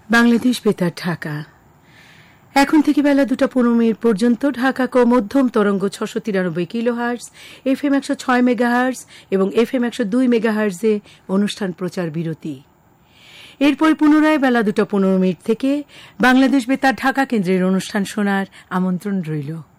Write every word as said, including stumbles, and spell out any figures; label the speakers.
Speaker 1: বাংলাদেশ বেতার ঢাকা। এখন থেকে বেলা দুটা পনেরো মিনিট পর্যন্ত ঢাকা ক মধ্যম তরঙ্গ ছশো তিরানব্বই কিলো হার্জ, এফ এম একশো ছয় মেগা হার্জ এবং এফ এম একশো দুই মেগা হার্জে অনুষ্ঠান প্রচার বিরতি। এরপর পুনরায় বেলা দুটা পনেরো মিনিট থেকে বাংলাদেশ বেতার ঢাকা কেন্দ্রের অনুষ্ঠান শোনার আমন্ত্রণ রইল।